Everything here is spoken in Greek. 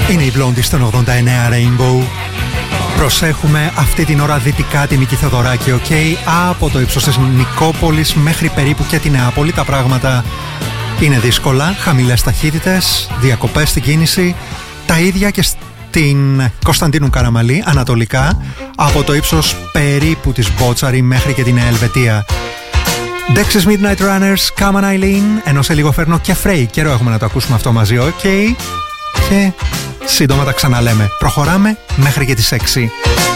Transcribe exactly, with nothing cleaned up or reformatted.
Είναι η Blondie στον ογδόντα εννέα Rainbow. Προσέχουμε αυτή την ώρα δυτικά τη Νίκη Θεοδωράκη, οκ. Okay? Από το ύψος της Νικόπολης μέχρι περίπου και τη Νεάπολη τα πράγματα είναι δύσκολα. Χαμηλές ταχύτητες, διακοπές στην κίνηση. Τα ίδια και στην Κωνσταντίνου Καραμαλή, ανατολικά, από το ύψος περίπου της Μπότσαρη μέχρι και την Ελβετία. Dexys Midnight Runners, Come on Eileen. Ενώ σε λίγο φέρνω και Frey. Καιρό έχουμε να το ακούσουμε αυτό μαζί, οκ. Okay? Και σύντομα τα ξαναλέμε. Προχωράμε μέχρι και τις έξι.